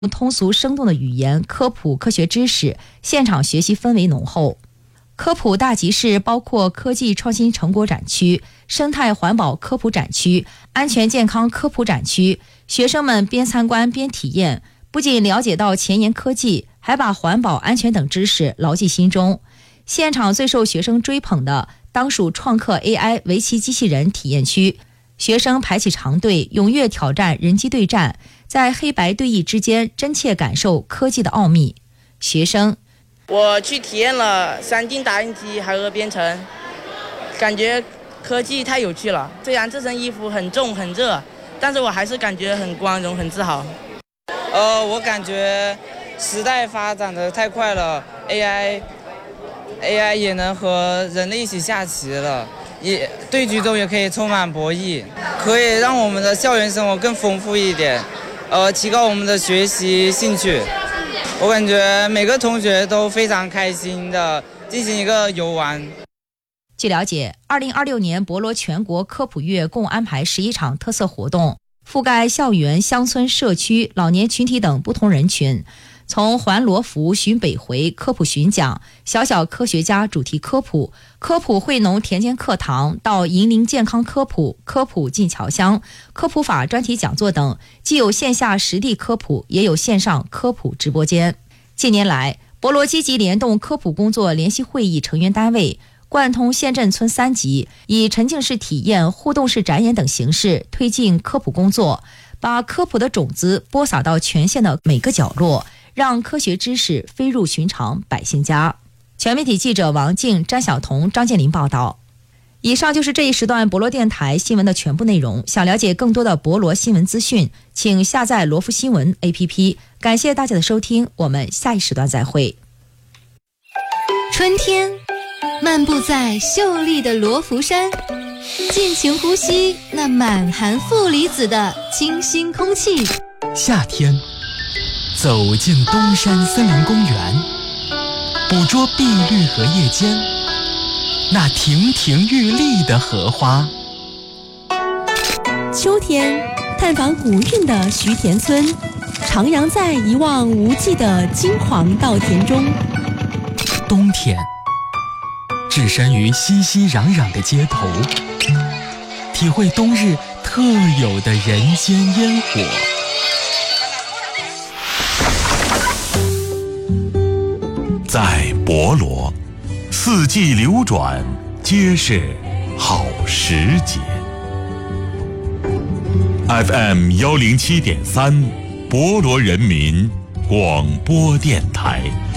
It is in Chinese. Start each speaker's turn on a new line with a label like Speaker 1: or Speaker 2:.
Speaker 1: 通俗生动的语言科普科学知识，现场学习氛围浓厚。科普大集市包括科技创新成果展区、生态环保科普展区、安全健康科普展区，学生们边参观边体验，不仅了解到前沿科技，还把环保安全等知识牢记心中。现场最受学生追捧的当属创客 AI 围棋机器人体验区，学生排起长队，踊跃挑战人机对战，在黑白对弈之间真切感受科技的奥秘。学生：
Speaker 2: 我去体验了3D 打印机还有编程，感觉科技太有趣了。虽然这身衣服很重很热，但是我还是感觉很光荣很自豪。
Speaker 3: 我感觉时代发展的太快了， AI 也能和人类一起下棋了，也对局中也可以充满博弈，可以让我们的校园生活更丰富一点，提高我们的学习兴趣。我感觉每个同学都非常开心的进行一个游玩。
Speaker 1: 据了解，2026年博罗全国科普月共安排11场特色活动，覆盖校园、乡村、社区、老年群体等不同人群。从环罗浮寻北回科普巡讲、小小科学家主题科普、科普惠农田间课堂到银龄健康科普、科普进侨乡、科普法专题讲座等，既有线下实地科普，也有线上科普直播间。近年来，博罗积极联动科普工作联席会议成员单位，贯通县镇村3级，以沉浸式体验、互动式展演等形式推进科普工作，把科普的种子播撒到全县的每个角落，让科学知识飞入寻常百姓家。全媒体记者王静、詹晓彤、张建林报道。以上就是这一时段博罗电台新闻的全部内容。想了解更多的博罗新闻资讯，请下载罗福新闻 APP。感谢大家的收听，我们下一时段再会。
Speaker 4: 春天，漫步在秀丽的罗浮山，尽情呼吸那满含负离子的清新空气。
Speaker 5: 夏天，走进东山森林公园，捕捉碧绿荷叶间那亭亭玉立的荷花。
Speaker 6: 秋天，探访古韵的徐田村，徜徉在一望无际的金黄稻田中。
Speaker 5: 冬天，置身于熙熙攘攘的街头，体会冬日特有的人间烟火。
Speaker 7: 在博罗，四季流转，皆是好时节。FM 107.3，博罗人民广播电台。